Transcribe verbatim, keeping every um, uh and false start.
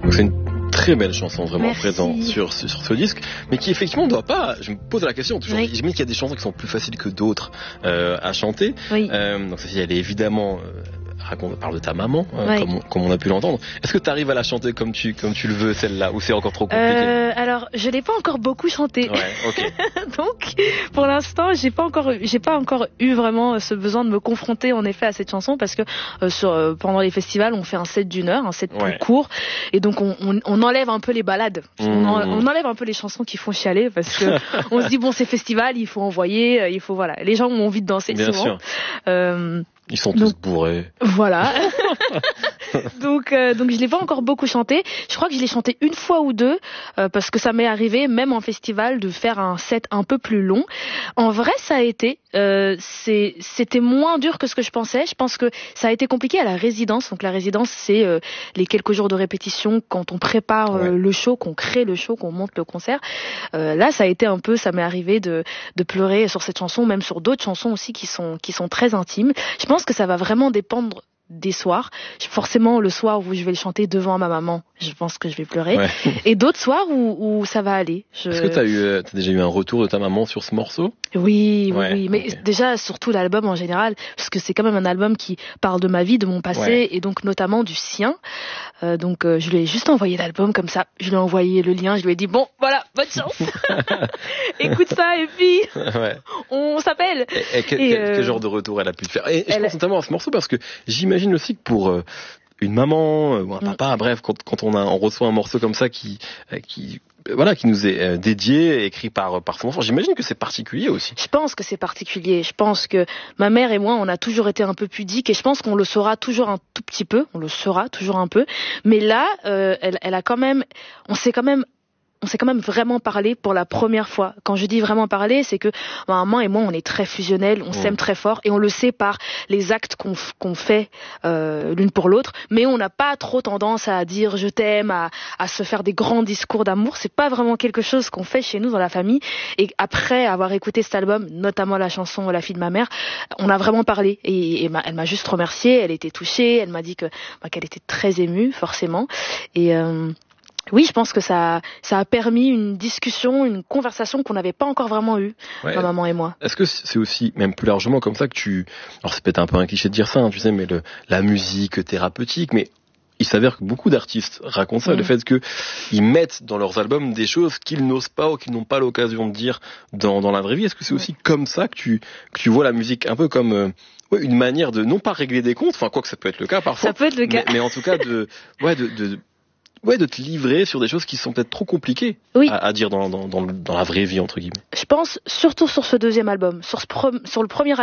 Donc c'est une très belle chanson vraiment Merci. présente sur, sur, sur ce disque, mais qui effectivement ne doit pas, je me pose la question toujours, Oui. j'imagine qu'il y a des chansons qui sont plus faciles que d'autres euh, à chanter. Oui. Euh, donc celle-ci, elle est évidemment... Euh, raconte, parle de ta maman, euh, Oui. comme, on, comme on a pu l'entendre. Est-ce que tu arrives à la chanter comme tu, comme tu le veux, celle-là, ou c'est encore trop compliqué? Euh, alors, je l'ai pas encore beaucoup chanté. Ouais, ok. Donc, pour l'instant, j'ai pas encore, j'ai pas encore eu vraiment ce besoin de me confronter en effet à cette chanson parce que euh, sur, euh, pendant les festivals, on fait un set d'une heure, un set Ouais. plus court, et donc on, on, on enlève un peu les balades, Mmh. on, en- on enlève un peu les chansons qui font chialer parce que on se dit bon, c'est festival, il faut envoyer, euh, il faut voilà, les gens ont envie de danser Bien souvent. sûr. Euh, Ils sont tous Donc- bourrés. Voilà. donc, euh, donc je l'ai pas encore beaucoup chanté. Je crois que je l'ai chanté une fois ou deux euh, parce que ça m'est arrivé, même en festival, de faire un set un peu plus long. En vrai, ça a été, euh, c'est, c'était moins dur que ce que je pensais. Je pense que ça a été compliqué à la résidence. Donc la résidence, c'est euh, les quelques jours de répétition quand on prépare euh, Ouais. le show, qu'on crée le show, qu'on monte le concert. Euh, là, ça a été un peu, ça m'est arrivé de, de pleurer sur cette chanson, même sur d'autres chansons aussi qui sont, qui sont très intimes. Je pense que ça va vraiment dépendre des soirs. Forcément, le soir où je vais le chanter devant ma maman, je pense que je vais pleurer. Ouais. Et d'autres soirs où, où ça va aller. Je... Est-ce que tu as eu, euh, t'as déjà eu un retour de ta maman sur ce morceau? Oui, oui, Ouais, oui. Mais ok. déjà, surtout l'album en général, parce que c'est quand même un album qui parle de ma vie, de mon passé, Ouais. et donc notamment du sien. Euh, donc, euh, je lui ai juste envoyé l'album comme ça. Je lui ai envoyé le lien. Je lui ai dit, bon, voilà, bonne chance. Écoute ça, et puis, Ouais. on s'appelle. Et, et quel, Et quel- euh, quel genre de retour elle a pu te faire? Et, et je elle- pense notamment à ce morceau parce que j'imagine aussi que pour euh, une maman euh, ou un Mm. papa, bref, quand, quand on, a, on reçoit un morceau comme ça qui, euh, qui, euh, voilà, qui nous est euh, dédié, écrit par, par son enfant, j'imagine que c'est particulier aussi. Je pense que c'est particulier. Je pense que ma mère et moi, on a toujours été un peu pudiques et je pense qu'on le saura toujours un tout petit peu. On le saura toujours un peu. Mais là, euh, elle, elle a quand même, on s'est quand même, on s'est quand même vraiment parlé pour la première fois. Quand je dis vraiment parler, c'est que ma maman et moi, on est très fusionnels, on Mmh. s'aime très fort et on le sait par les actes qu'on, f- qu'on fait euh, l'une pour l'autre. Mais on n'a pas trop tendance à dire je t'aime, à, à se faire des grands discours d'amour. C'est pas vraiment quelque chose qu'on fait chez nous dans la famille. Et après avoir écouté cet album, notamment la chanson La fille de ma mère, on a vraiment parlé. Et, et ma- elle m'a juste remerciée, elle était touchée, elle m'a dit que bah, qu'elle était très émue, forcément. Et euh, oui, je pense que ça, ça a permis une discussion, une conversation qu'on n'avait pas encore vraiment eue, Ouais. ma maman et moi. Est-ce que c'est aussi, même plus largement comme ça que tu... Alors c'est peut-être un peu un cliché de dire ça, hein, tu sais, mais le, la musique thérapeutique, mais il s'avère que beaucoup d'artistes racontent ça, Mmh. le fait que ils mettent dans leurs albums des choses qu'ils n'osent pas ou qu'ils n'ont pas l'occasion de dire dans, dans la vraie vie. Est-ce que c'est aussi comme ça que tu, que tu vois la musique un peu comme... Euh, ouais, une manière de, non pas régler des comptes, enfin quoi que ça peut être le cas parfois, Ça peut être le cas. mais, mais en tout cas de... Ouais, de, de Ouais, de te livrer sur des choses qui sont peut-être trop compliquées Oui. à, à dire dans, dans, dans, le- dans la vraie vie, entre guillemets. Je pense surtout sur ce deuxième album, sur, ce pre- sur le premier